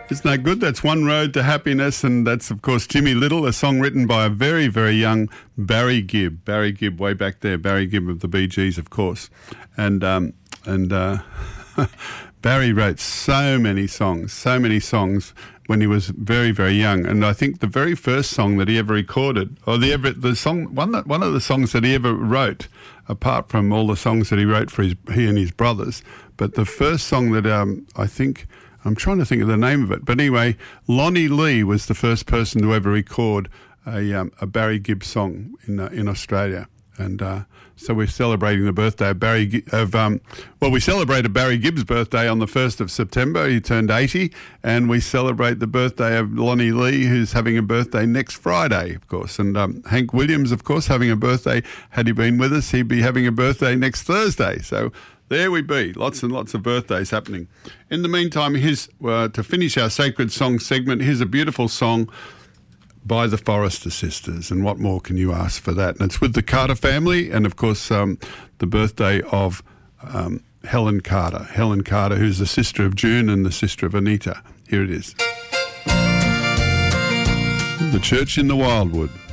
Isn't that good? That's One Road to Happiness, and that's, of course, Jimmy Little, a song written by a very, very young Barry Gibb. Barry Gibb, way back there, Barry Gibb of the Bee Gees, of course. And Barry wrote so many songs when he was very, very young. And I think the very first song that he ever recorded, or one of the songs that he ever wrote, apart from all the songs that he wrote for he and his brothers, but the first song that I'm trying to think of the name of it. But anyway, Lonnie Lee was the first person to ever record a Barry Gibb song in Australia. And so we're celebrating the birthday of we celebrated Barry Gibb's birthday on the 1st of September. He turned 80, and we celebrate the birthday of Lonnie Lee, who's having a birthday next Friday, of course. And Hank Williams, of course, having a birthday. Had he been with us, he'd be having a birthday next Thursday. So there we be, lots and lots of birthdays happening. In the meantime, to finish our Sacred Song segment, here's a beautiful song by the Forrester Sisters, and what more can you ask for that? And it's with the Carter family, and of course the birthday of Helen Carter, who's the sister of June and the sister of Anita. Here it is. The Church in the Wildwood.